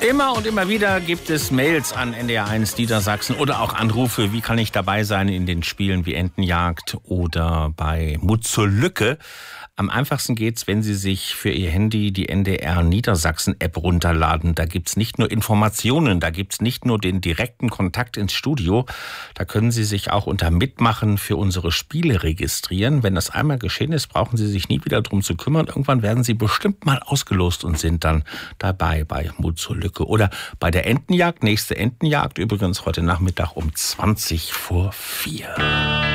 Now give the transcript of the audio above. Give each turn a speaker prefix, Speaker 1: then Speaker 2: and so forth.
Speaker 1: Immer und immer wieder gibt es Mails an NDR1 Niedersachsen oder auch Anrufe. Wie kann ich dabei sein in den Spielen wie Entenjagd oder bei Mut zur Lücke? Am einfachsten geht's, wenn Sie sich für Ihr Handy die NDR Niedersachsen App runterladen. Da gibt's nicht nur Informationen, da gibt's nicht nur den direkten Kontakt ins Studio. Da können Sie sich auch unter Mitmachen für unsere Spiele registrieren. Wenn das einmal geschehen ist, brauchen Sie sich nie wieder drum zu kümmern. Irgendwann werden Sie bestimmt mal ausgelost und sind dann dabei bei Mut zur Lücke oder bei der Entenjagd. Nächste Entenjagd übrigens heute Nachmittag um 4:20.